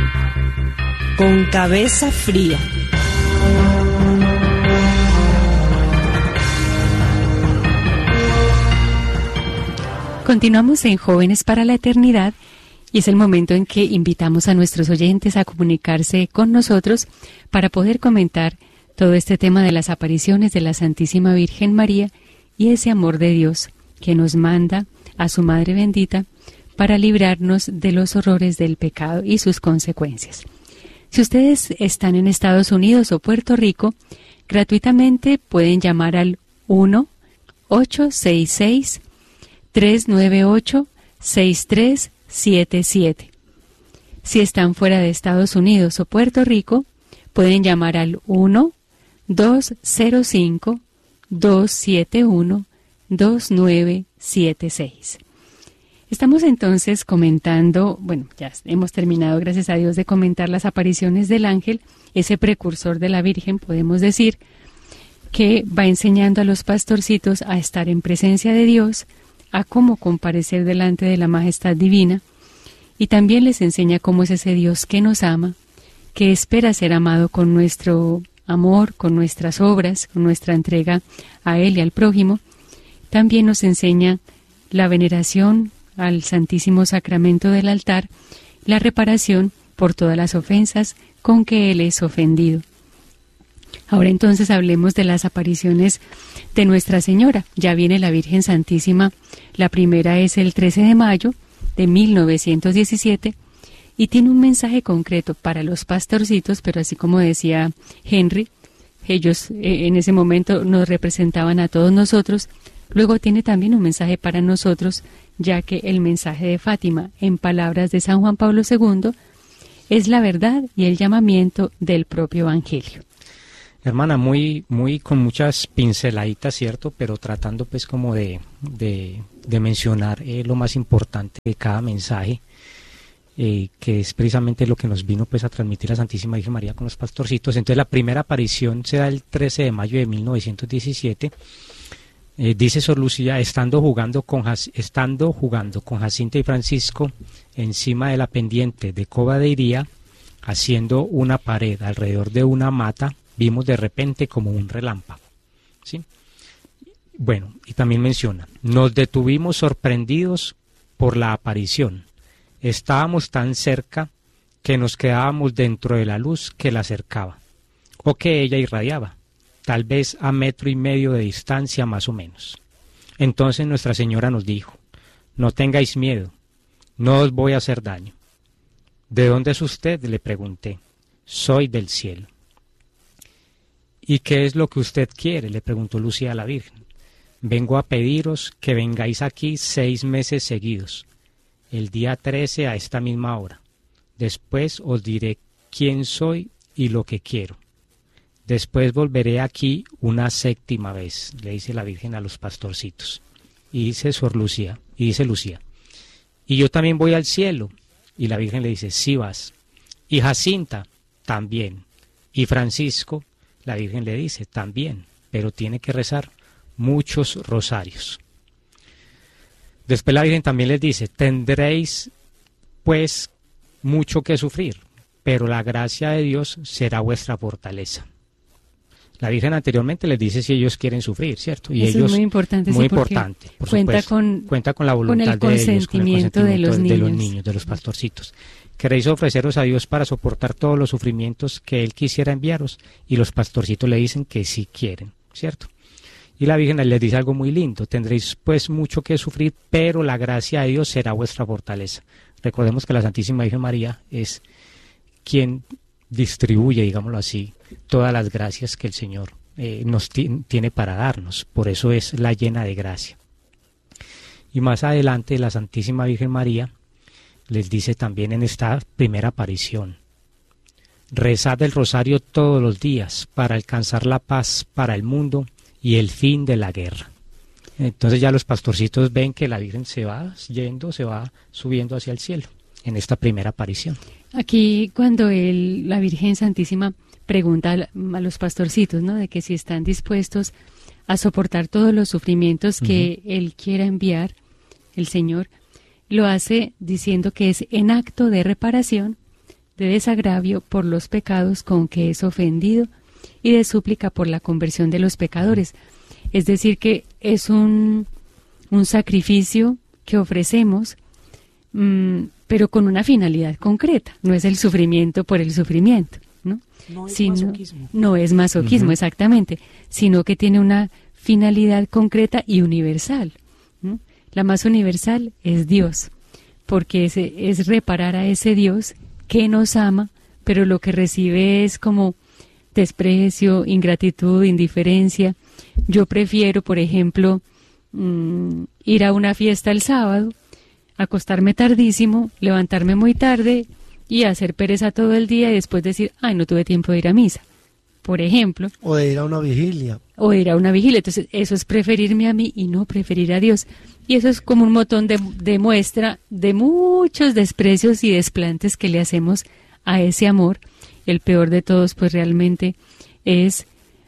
Con cabeza fría. Continuamos en Jóvenes para la Eternidad y es el momento en que invitamos a nuestros oyentes a comunicarse con nosotros para poder comentar todo este tema de las apariciones de la Santísima Virgen María y ese amor de Dios que nos manda a su Madre bendita para librarnos de los horrores del pecado y sus consecuencias. Si ustedes están en Estados Unidos o Puerto Rico, gratuitamente pueden llamar al 1-866-398-6377. Si están fuera de Estados Unidos o Puerto Rico, pueden llamar al 1-205-271-2976. Estamos entonces comentando, ya hemos terminado, gracias a Dios, de comentar las apariciones del ángel, ese precursor de la Virgen, podemos decir, que va enseñando a los pastorcitos a estar en presencia de Dios, a cómo comparecer delante de la majestad divina, y también les enseña cómo es ese Dios que nos ama, que espera ser amado con nuestro amor, con nuestras obras, con nuestra entrega a Él y al prójimo. También nos enseña la veneración al Santísimo Sacramento del altar, la reparación por todas las ofensas con que Él es ofendido. Ahora entonces hablemos de las apariciones de Nuestra Señora. Ya viene la Virgen Santísima. La primera es el 13 de mayo de 1917 y tiene un mensaje concreto para los pastorcitos, pero así como decía Henry, ellos en ese momento nos representaban a todos nosotros. Luego tiene también un mensaje para nosotros, ya que el mensaje de Fátima, en palabras de San Juan Pablo II, es la verdad y el llamamiento del propio Evangelio. Hermana, muy con muchas pinceladitas, ¿cierto? Pero tratando pues como de mencionar lo más importante de cada mensaje, que es precisamente lo que nos vino pues a transmitir la Santísima Virgen María con los pastorcitos. Entonces la primera aparición se da el 13 de mayo de 1917. Dice Sor Lucía, estando jugando con Jacinta y Francisco encima de la pendiente de Cova de Iría, haciendo una pared alrededor de una mata, vimos de repente como un relámpago. ¿Sí? Bueno, y también menciona, nos detuvimos sorprendidos por la aparición. Estábamos tan cerca que nos quedábamos dentro de la luz que la acercaba, o que ella irradiaba, tal vez a 1,5 metros de distancia más o menos. Entonces Nuestra Señora nos dijo, no tengáis miedo, no os voy a hacer daño. ¿De dónde es usted?, le pregunté. Soy del cielo. ¿Y qué es lo que usted quiere?, le preguntó Lucía a la Virgen. Vengo a pediros que vengáis aquí 6 meses seguidos, el día 13 a esta misma hora. Después os diré quién soy y lo que quiero. Después volveré aquí una 7ª vez, le dice la Virgen a los pastorcitos. Y dice Lucía, y yo también voy al cielo. Y la Virgen le dice, sí vas. Y Jacinta, también. Y Francisco, la Virgen le dice, también, pero tiene que rezar muchos rosarios. Después la Virgen también les dice, tendréis pues mucho que sufrir, pero la gracia de Dios será vuestra fortaleza. La Virgen anteriormente les dice si ellos quieren sufrir, ¿cierto? Y eso ellos, es muy importante, muy sí, importante, por cuenta supuesto, cuenta con la voluntad de ellos, con el consentimiento de los niños, de los pastorcitos. Queréis ofreceros a Dios para soportar todos los sufrimientos que Él quisiera enviaros, y los pastorcitos le dicen que sí quieren, ¿cierto? Y la Virgen les dice algo muy lindo, tendréis pues mucho que sufrir, pero la gracia de Dios será vuestra fortaleza. Recordemos que la Santísima Virgen María es quien distribuye, digámoslo así, todas las gracias que el Señor nos tiene para darnos. Por eso es la llena de gracia. Y más adelante la Santísima Virgen María les dice también en esta primera aparición, rezad el rosario todos los días para alcanzar la paz para el mundo y el fin de la guerra. Entonces ya los pastorcitos ven que la Virgen se va yendo, se va subiendo hacia el cielo en esta primera aparición. Aquí cuando la Virgen Santísima pregunta a los pastorcitos, ¿no?, de que si están dispuestos a soportar todos los sufrimientos que Él quiera enviar, el Señor, lo hace diciendo que es en acto de reparación de desagravio por los pecados con que es ofendido y de súplica por la conversión de los pecadores. Es decir, que es un sacrificio que ofrecemos, pero con una finalidad concreta. No es el sufrimiento por el sufrimiento, ¿no? No es masoquismo. No es masoquismo, exactamente, sino que tiene una finalidad concreta y universal, ¿no? La más universal es Dios, porque es reparar a ese Dios que nos ama, pero lo que recibe es como desprecio, ingratitud, indiferencia. Yo prefiero, por ejemplo, ir a una fiesta el sábado, acostarme tardísimo, levantarme muy tarde y hacer pereza todo el día y después decir, ay, no tuve tiempo de ir a misa, por ejemplo. O de ir a una vigilia. Entonces, eso es preferirme a mí y no preferir a Dios. Y eso es como un montón de muestra de muchos desprecios y desplantes que le hacemos a ese amor. El peor de todos, pues realmente es,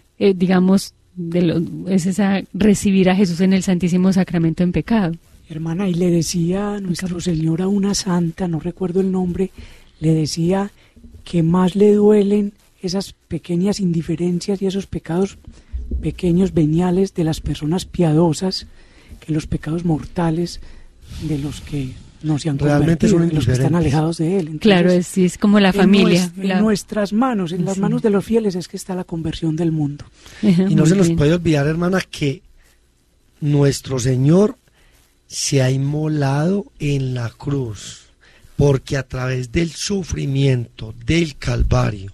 recibir a Jesús en el Santísimo Sacramento en pecado. Hermana, y le decía nuestro Señor a una santa, no recuerdo el nombre, le decía que más le duelen esas pequeñas indiferencias y esos pecados pequeños veniales de las personas piadosas que los pecados mortales de los que no se han realmente convertido, son de los que están alejados de él. Entonces, claro, es como la familia. En nuestras manos, en las manos de los fieles es que está la conversión del mundo. Y no se nos puede olvidar, hermana, que nuestro Señor se ha inmolado en la cruz, porque a través del sufrimiento del Calvario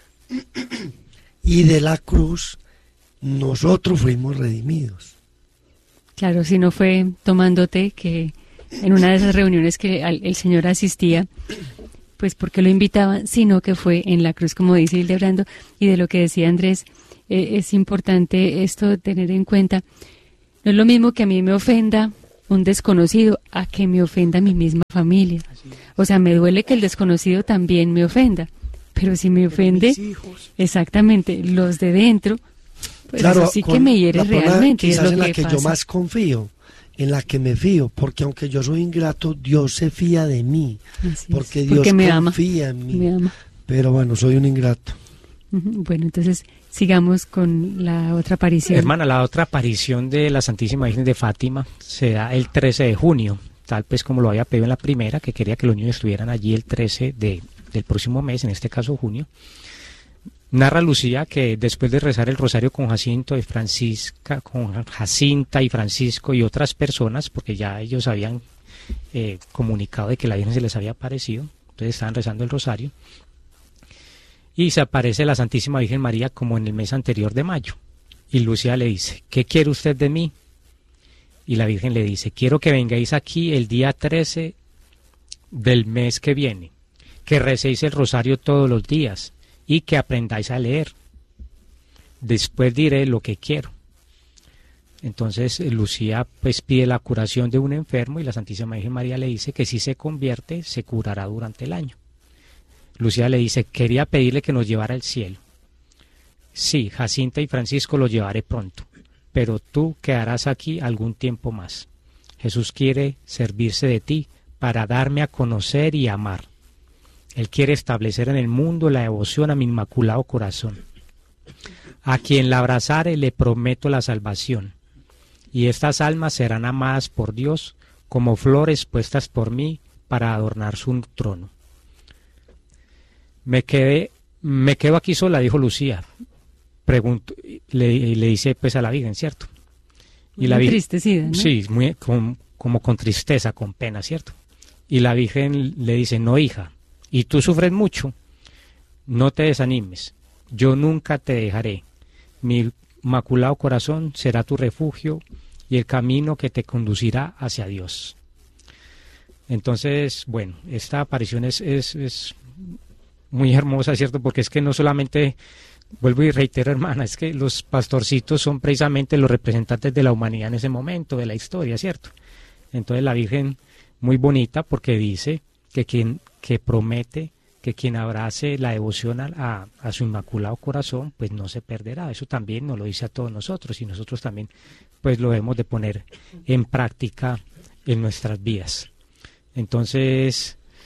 y de la cruz, nosotros fuimos redimidos. Claro, si no fue tomándote, que en una de esas reuniones que el Señor asistía, pues porque lo invitaban, sino que fue en la cruz, como dice Hildebrando, y de lo que decía Andrés, es importante esto de tener en cuenta. No es lo mismo que a mí me ofenda un desconocido a que me ofenda mi misma familia. O sea, me duele que el desconocido también me ofenda, pero si me ofende, exactamente, los de dentro, pues claro, eso sí que me hiere realmente. Quizás es lo en la que que yo más confío, en la que me fío, porque aunque yo soy ingrato, Dios se fía de mí, porque Dios confía en mí. Me ama. Pero bueno, soy un ingrato. Bueno, entonces sigamos con la otra aparición. Hermana, la otra aparición de la Santísima Virgen de Fátima se da el 13 de junio, tal pues como lo había pedido en la primera, que quería que los niños estuvieran allí el 13 del próximo mes, en este caso junio. Narra Lucía que después de rezar el rosario con Jacinta y Francisco y otras personas, porque ya ellos habían comunicado de que la Virgen se les había aparecido, entonces estaban rezando el rosario, y se aparece la Santísima Virgen María como en el mes anterior de mayo, y Lucía le dice, ¿qué quiere usted de mí? Y la Virgen le dice, quiero que vengáis aquí el día 13 del mes que viene, que recéis el rosario todos los días, y que aprendáis a leer. Después diré lo que quiero. Entonces Lucía pues pide la curación de un enfermo y la Santísima Virgen María le dice que si se convierte se curará durante el año. Lucía le dice, quería pedirle que nos llevara al cielo. Sí, Jacinta y Francisco los llevaré pronto, pero tú quedarás aquí algún tiempo más. Jesús quiere servirse de ti para darme a conocer y amar. Él quiere establecer en el mundo la devoción a mi inmaculado corazón. A quien la abrazare le prometo la salvación, y estas almas serán amadas por Dios como flores puestas por mí para adornar su trono. Me quedo aquí sola, dijo Lucía. Le dice pues a la Virgen, ¿cierto? Y la entristecida, ¿no? Sí, como con tristeza, con pena, ¿cierto? Y la Virgen le dice, no, hija, y tú sufres mucho, no te desanimes, yo nunca te dejaré, mi inmaculado corazón será tu refugio y el camino que te conducirá hacia Dios. Entonces, bueno, esta aparición es muy hermosa, ¿cierto? Porque es que no solamente, vuelvo y reitero, hermana, es que los pastorcitos son precisamente los representantes de la humanidad en ese momento, de la historia, ¿cierto? Entonces la Virgen, muy bonita, porque dice que promete que quien abrace la devoción a su inmaculado corazón, pues no se perderá. Eso también nos lo dice a todos nosotros, y nosotros también pues lo debemos de poner en práctica en nuestras vidas. Entonces,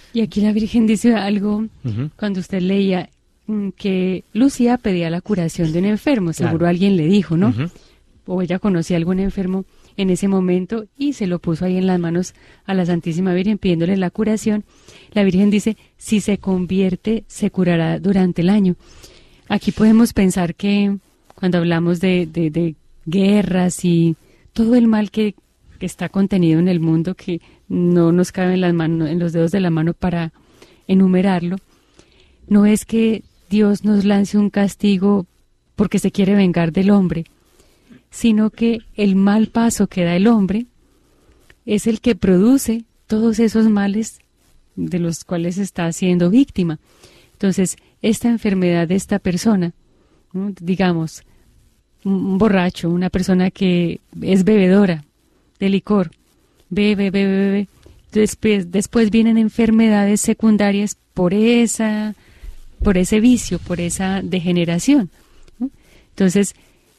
Y aquí la Virgen dice algo, cuando usted leía que Lucía pedía la curación de un enfermo, seguro alguien le dijo, ¿no? O ella conocía a algún enfermo en ese momento y se lo puso ahí en las manos a la Santísima Virgen pidiéndole la curación. La Virgen dice, si se convierte, se curará durante el año. Aquí podemos pensar que cuando hablamos de guerras y todo el mal que está contenido en el mundo, que no nos cabe en las manos, en los dedos de la mano para enumerarlo, no es que Dios nos lance un castigo porque se quiere vengar del hombre, sino que el mal paso que da el hombre es el que produce todos esos males de los cuales está siendo víctima. Entonces, esta enfermedad de esta persona, ¿no? Digamos, un borracho, una persona que es bebedora de licor, bebe, después vienen enfermedades secundarias por ese vicio, por esa degeneración, ¿no? Entonces,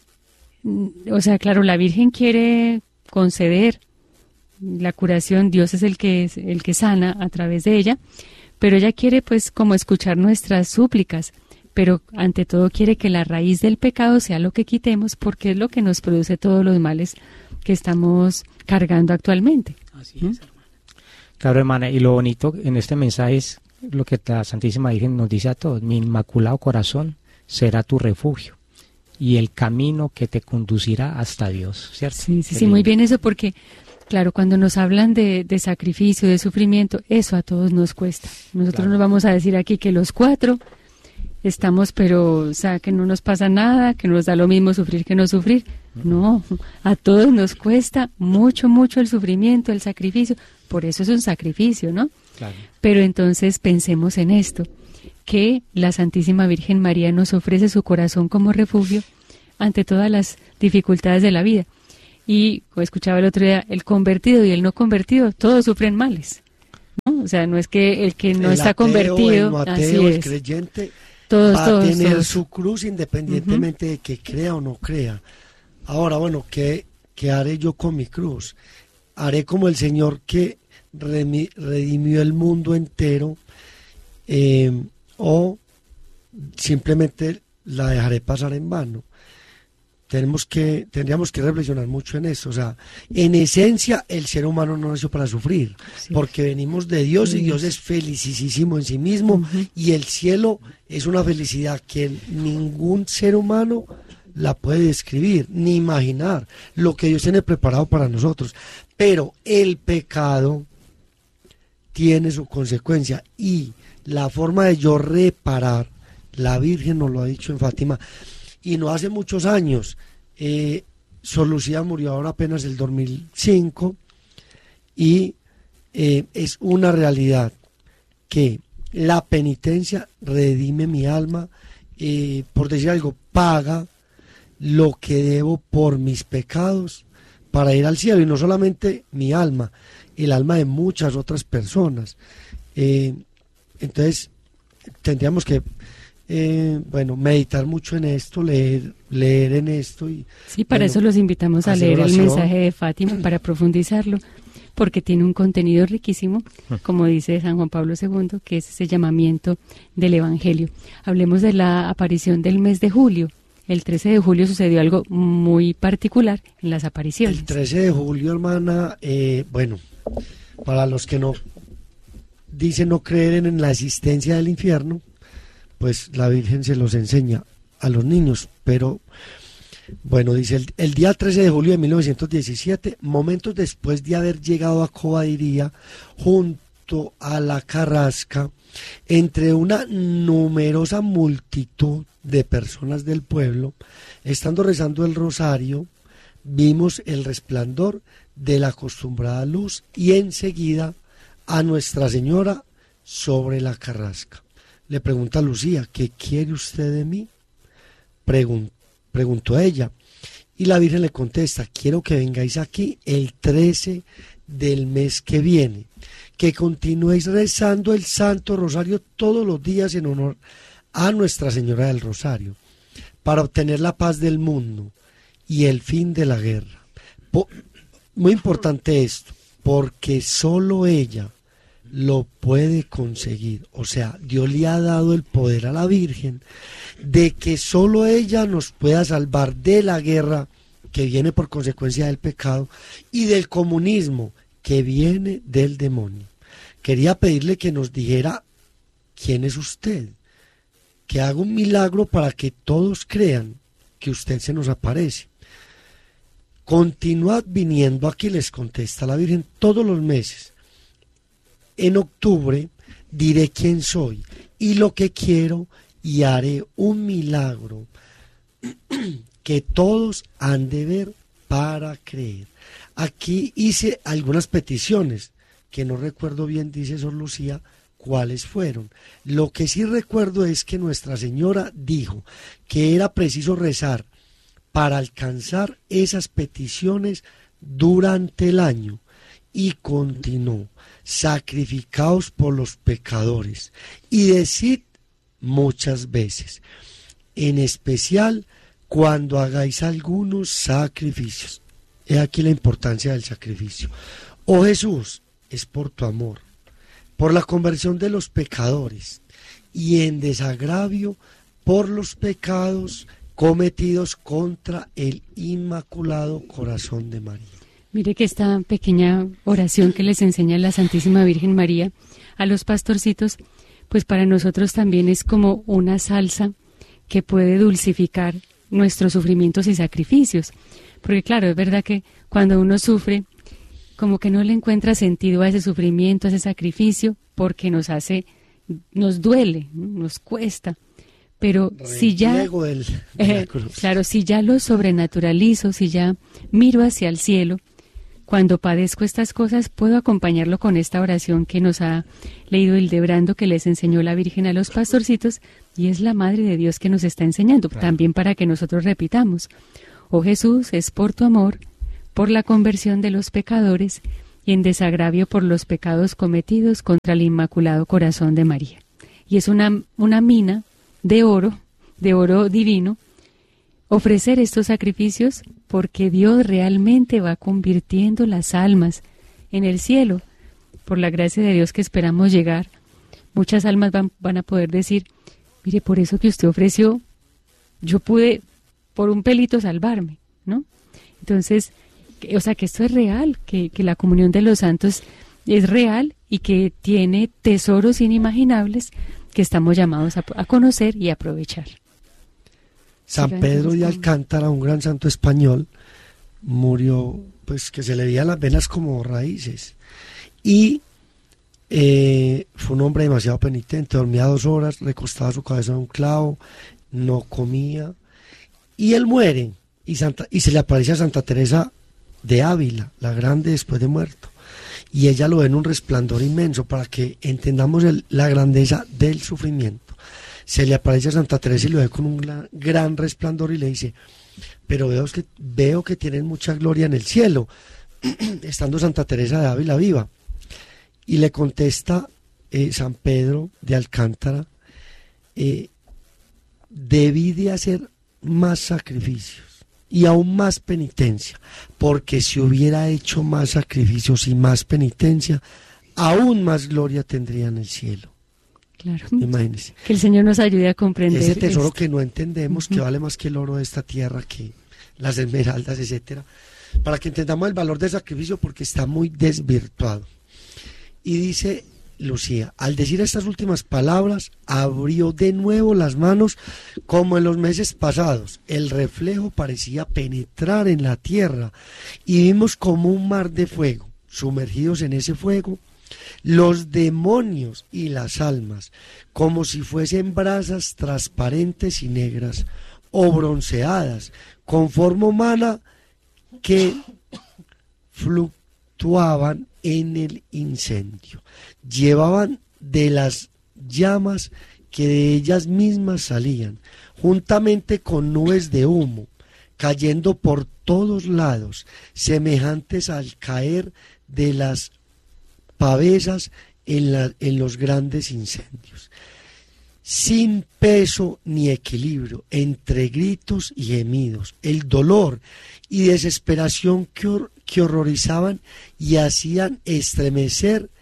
o sea, claro, la Virgen quiere conceder la curación, Dios es el que sana a través de ella, pero ella quiere pues como escuchar nuestras súplicas, pero ante todo quiere que la raíz del pecado sea lo que quitemos, porque es lo que nos produce todos los males que estamos cargando actualmente. Así es, hermana. Claro, hermana, y lo bonito en este mensaje es lo que la Santísima Virgen nos dice a todos: mi inmaculado corazón será tu refugio y el camino que te conducirá hasta Dios, ¿cierto? Sí, muy bien eso, porque claro, cuando nos hablan de sacrificio, de sufrimiento, eso a todos nos cuesta. Nosotros nos vamos a decir aquí que los 4 estamos, pero, o sea, que no nos pasa nada, que nos da lo mismo sufrir que no sufrir. No, a todos nos cuesta mucho el sufrimiento, el sacrificio. Por eso es un sacrificio, ¿no? Claro. Pero entonces pensemos en esto, que la Santísima Virgen María nos ofrece su corazón como refugio ante todas las dificultades de la vida. Y escuchaba el otro día, el convertido y el no convertido, todos sufren males, ¿no? O sea, no es que el que no está convertido, el no ateo, así el es. creyente, Todos, va a tener todos. su cruz independientemente de que crea o no crea. Ahora, bueno, ¿qué haré yo con mi cruz? Haré como el Señor que redimió el mundo entero, o simplemente la dejaré pasar en vano. Tendríamos que reflexionar mucho en eso. O sea, en esencia el ser humano no nació para sufrir, porque venimos de Dios y Dios es felicísimo en sí mismo, y el cielo es una felicidad que ningún ser humano la puede describir ni imaginar, lo que Dios tiene preparado para nosotros. Pero el pecado tiene su consecuencia, y la forma de yo reparar, la Virgen nos lo ha dicho en Fátima, y no hace muchos años. Sor Lucía murió ahora apenas el 2005, y es una realidad que la penitencia redime mi alma, por decir algo, paga lo que debo por mis pecados para ir al cielo, y no solamente mi alma, el alma de muchas otras personas. Entonces tendríamos que meditar mucho en esto, leer en esto. Sí, para eso los invitamos a leer oración. El mensaje de Fátima, para profundizarlo, porque tiene un contenido riquísimo, como dice San Juan Pablo II, que es ese llamamiento del Evangelio. Hablemos de la aparición del mes de julio. El 13 de julio sucedió algo muy particular en las apariciones. El 13 de julio, hermana, para los que no dicen no creer en la existencia del infierno, pues la Virgen se los enseña a los niños. Pero bueno, dice el día 13 de julio de 1917, momentos después de haber llegado a Cobadiría, junto a la Carrasca, entre una numerosa multitud de personas del pueblo, estando rezando el rosario, vimos el resplandor de la acostumbrada luz, y enseguida a Nuestra Señora sobre la Carrasca. Le pregunta a Lucía: ¿qué quiere usted de mí? Preguntó ella, y la Virgen le contesta: quiero que vengáis aquí el 13 del mes que viene, que continuéis rezando el Santo Rosario todos los días en honor a Nuestra Señora del Rosario, para obtener la paz del mundo y el fin de la guerra. Muy importante esto, porque solo ella, lo puede conseguir. O sea, Dios le ha dado el poder a la Virgen de que solo ella nos pueda salvar de la guerra que viene por consecuencia del pecado y del comunismo que viene del demonio. Quería pedirle que nos dijera quién es usted, que haga un milagro para que todos crean que usted se nos aparece. Continuad viniendo aquí, les contesta la Virgen, todos los meses. En octubre diré quién soy y lo que quiero y haré un milagro que todos han de ver para creer. Aquí hice algunas peticiones que no recuerdo bien, dice Sor Lucía, cuáles fueron. Lo que sí recuerdo es que Nuestra Señora dijo que era preciso rezar para alcanzar esas peticiones durante el año y continuó: sacrificaos por los pecadores y decid muchas veces, en especial cuando hagáis algunos sacrificios. He aquí la importancia del sacrificio. Oh Jesús, es por tu amor, por la conversión de los pecadores y en desagravio por los pecados cometidos contra el Inmaculado Corazón de María. Mire que esta pequeña oración que les enseña la Santísima Virgen María a los pastorcitos, pues para nosotros también es como una salsa que puede dulcificar nuestros sufrimientos y sacrificios. Porque claro, es verdad que cuando uno sufre, como que no le encuentra sentido a ese sufrimiento, a ese sacrificio, porque nos duele, nos cuesta. Pero si ya, claro, si ya lo sobrenaturalizo, si ya miro hacia el cielo, cuando padezco estas cosas, puedo acompañarlo con esta oración que nos ha leído Hildebrando, que les enseñó la Virgen a los pastorcitos, y es la Madre de Dios que nos está enseñando, claro, también para que nosotros repitamos. Oh Jesús, es por tu amor, por la conversión de los pecadores y en desagravio por los pecados cometidos contra el Inmaculado Corazón de María. Y es una mina de oro divino, ofrecer estos sacrificios porque Dios realmente va convirtiendo las almas en el cielo. Por la gracia de Dios que esperamos llegar, muchas almas van a poder decir, mire, por eso que usted ofreció, yo pude por un pelito salvarme, ¿no? Entonces, o sea, que esto es real, que la comunión de los santos es real y que tiene tesoros inimaginables que estamos llamados a conocer y aprovechar. San Pedro de Alcántara, un gran santo español, murió, pues que se le veían las venas como raíces, y fue un hombre demasiado penitente, dormía 2 horas, recostaba su cabeza en un clavo, no comía, y él muere, y se le aparece a Santa Teresa de Ávila, la grande, después de muerto. Y ella lo ve en un resplandor inmenso, para que entendamos la grandeza del sufrimiento. Se le aparece a Santa Teresa y lo ve con un gran resplandor y le dice, pero veo que tienen mucha gloria en el cielo, estando Santa Teresa de Ávila viva. Y le contesta San Pedro de Alcántara, debí de hacer más sacrificios y aún más penitencia, porque si hubiera hecho más sacrificios y más penitencia, aún más gloria tendría en el cielo. Claro. Imagínense. Que el Señor nos ayude a comprender ese tesoro esto, que no entendemos, que vale más que el oro de esta tierra, que las esmeraldas, etcétera, para que entendamos el valor del sacrificio, porque está muy desvirtuado. Y dice Lucía, al decir estas últimas palabras, abrió de nuevo las manos como en los meses pasados. El reflejo parecía penetrar en la tierra y vimos como un mar de fuego. Sumergidos en ese fuego, los demonios y las almas, como si fuesen brasas transparentes y negras o bronceadas, con forma humana, que fluctuaban en el incendio. Llevaban de las llamas que de ellas mismas salían, juntamente con nubes de humo, cayendo por todos lados, semejantes al caer de las pavesas en los grandes incendios. Sin peso ni equilibrio, entre gritos y gemidos, el dolor y desesperación que horrorizaban y hacían estremecer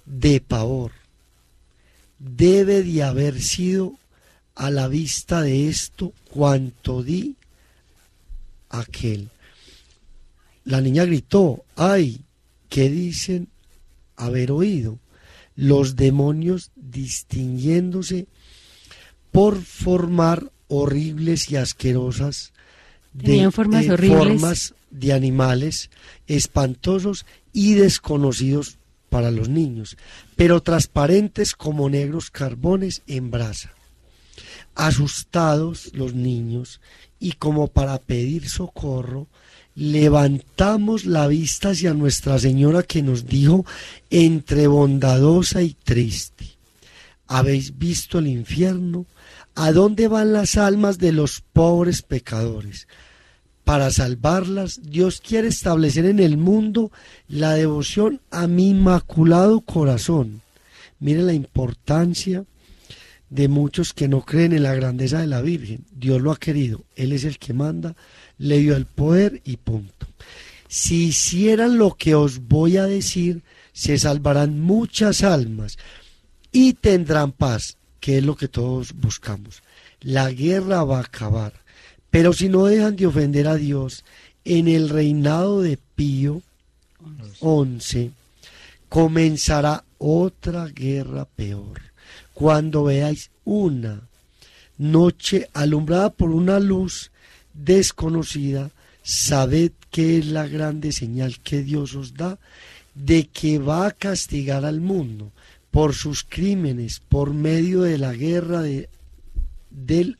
de pavor. Debe de haber sido a la vista de esto cuanto di aquel. La niña gritó: ¡ay! ¿Qué dicen haber oído? Los demonios distinguiéndose por formar horribles y asquerosas formas de animales espantosos y desconocidos para los niños, pero transparentes como negros carbones en brasa. Asustados los niños y como para pedir socorro, levantamos la vista hacia Nuestra Señora, que nos dijo entre bondadosa y triste: ¿habéis visto el infierno? ¿A dónde van las almas de los pobres pecadores? Para salvarlas, Dios quiere establecer en el mundo la devoción a mi inmaculado corazón. Mire la importancia de muchos que no creen en la grandeza de la Virgen. Dios lo ha querido, Él es el que manda, le dio el poder y punto. Si hicieran lo que os voy a decir, se salvarán muchas almas y tendrán paz, que es lo que todos buscamos. La guerra va a acabar, pero si no dejan de ofender a Dios, en el reinado de Pío XI comenzará otra guerra peor. Cuando veáis una noche alumbrada por una luz desconocida, sabed que es la grande señal que Dios os da de que va a castigar al mundo por sus crímenes por medio de la guerra del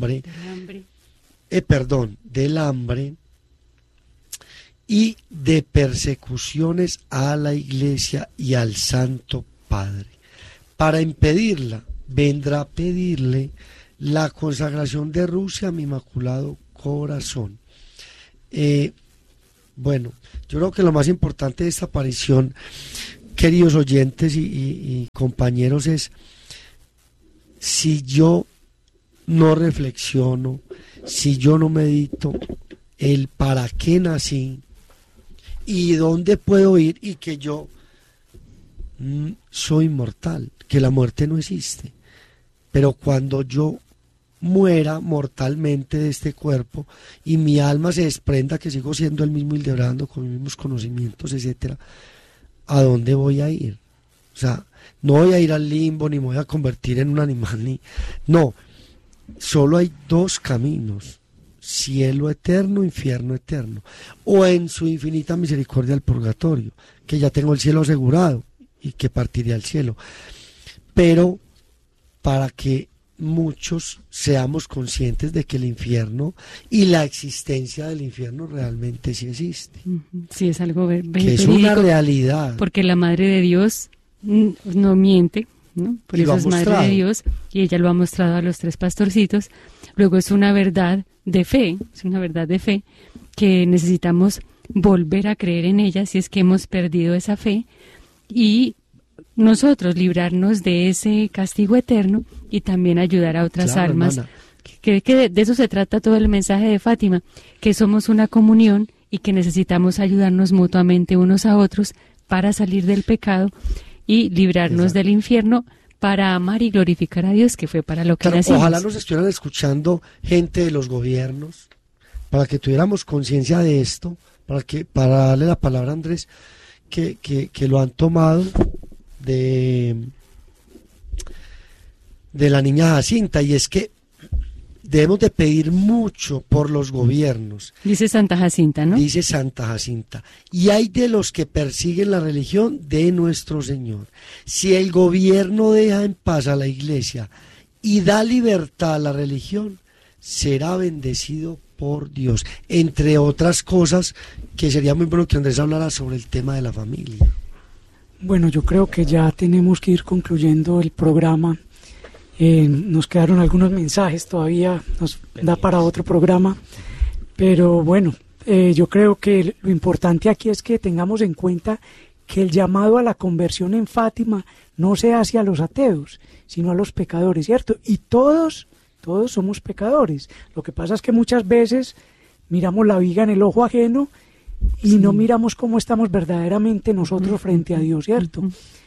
hambre y de persecuciones a la Iglesia y al Santo Padre. Para impedirla, vendrá a pedirle la consagración de Rusia a mi Inmaculado Corazón. Bueno, yo creo que lo más importante de esta aparición, queridos oyentes y compañeros, es: si yo no reflexiono, si yo no medito el para qué nací y dónde puedo ir, y que yo soy mortal, que la muerte no existe, pero cuando yo muera mortalmente de este cuerpo y mi alma se desprenda, que sigo siendo el mismo Hildebrando con mis mismos conocimientos, etcétera, ¿a dónde voy a ir? O sea, no voy a ir al limbo, ni me voy a convertir en un animal, no, solo hay dos caminos: cielo eterno, infierno eterno, o en su infinita misericordia el purgatorio, que ya tengo el cielo asegurado y que partiré al cielo. Pero para que muchos seamos conscientes de que el infierno y la existencia del infierno realmente sí existe. Sí, es algo que es una realidad. Porque la Madre de Dios no miente, ¿no? Por eso es Madre de Dios, y ella lo ha mostrado a los tres pastorcitos. Luego es una verdad de fe, que necesitamos volver a creer en ella si es que hemos perdido esa fe, y nosotros librarnos de ese castigo eterno y también ayudar a otras almas. Que de eso se trata todo el mensaje de Fátima, que somos una comunión y que necesitamos ayudarnos mutuamente unos a otros para salir del pecado y librarnos del infierno, para amar y glorificar a Dios, que fue para lo que nacimos. Ojalá nos estuvieran escuchando gente de los gobiernos, para que tuviéramos conciencia de esto, para darle la palabra a Andrés, que lo han tomado de la niña Jacinta, y es que debemos de pedir mucho por los gobiernos. Dice Santa Jacinta, ¿no? Dice Santa Jacinta. Y hay de los que persiguen la religión de nuestro Señor. Si el gobierno deja en paz a la Iglesia y da libertad a la religión, será bendecido por Dios. Entre otras cosas, que sería muy bueno que Andrés hablara sobre el tema de la familia. Bueno, yo creo que ya tenemos que ir concluyendo el programa. Nos quedaron algunos mensajes, todavía nos da para otro programa, pero bueno, yo creo que lo importante aquí es que tengamos en cuenta que el llamado a la conversión en Fátima no se hace a los ateos, sino a los pecadores, ¿cierto? Y todos somos pecadores. Lo que pasa es que muchas veces miramos la viga en el ojo ajeno y no miramos cómo estamos verdaderamente nosotros frente a Dios, ¿cierto?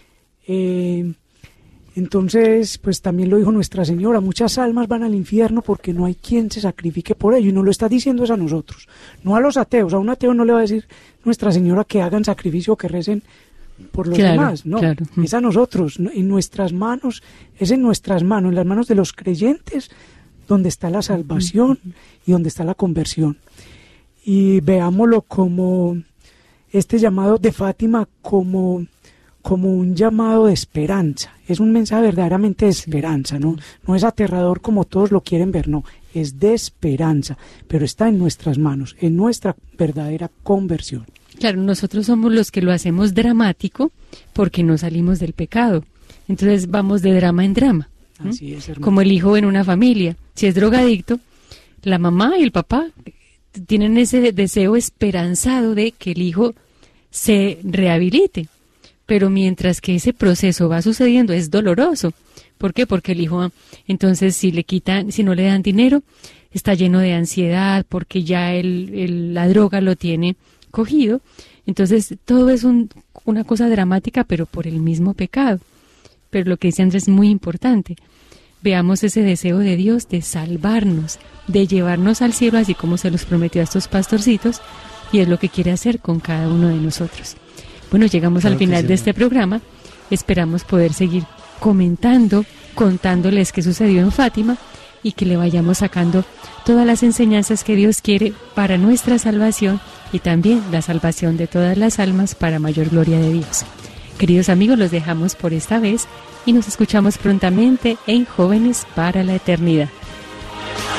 Entonces, pues también lo dijo Nuestra Señora, muchas almas van al infierno porque no hay quien se sacrifique por ello, y nos lo está diciendo es a nosotros, no a los ateos. A un ateo no le va a decir Nuestra Señora que hagan sacrificio o que recen por los demás, no, es a nosotros, en nuestras manos, es en nuestras manos, en las manos de los creyentes, donde está la salvación y donde está la conversión. Y veámoslo como este llamado de Fátima como un llamado de esperanza. Es un mensaje verdaderamente de esperanza, ¿no? No es aterrador como todos lo quieren ver, no. Es de esperanza, pero está en nuestras manos, en nuestra verdadera conversión. Claro, nosotros somos los que lo hacemos dramático porque no salimos del pecado. Entonces vamos de drama en drama. Así es, hermano. Como el hijo en una familia. Si es drogadicto, la mamá y el papá tienen ese deseo esperanzado de que el hijo se rehabilite. Pero mientras que ese proceso va sucediendo es doloroso. ¿Por qué? Porque el hijo, entonces, si no le dan dinero, está lleno de ansiedad porque ya la droga lo tiene cogido. Entonces, todo es una cosa dramática, pero por el mismo pecado. Pero lo que dice Andrés es muy importante. Veamos ese deseo de Dios de salvarnos, de llevarnos al cielo, así como se los prometió a estos pastorcitos, y es lo que quiere hacer con cada uno de nosotros. Bueno, llegamos al final de este programa. Esperamos poder seguir comentando, contándoles qué sucedió en Fátima y que le vayamos sacando todas las enseñanzas que Dios quiere para nuestra salvación y también la salvación de todas las almas para mayor gloria de Dios. Queridos amigos, los dejamos por esta vez y nos escuchamos prontamente en Jóvenes para la Eternidad.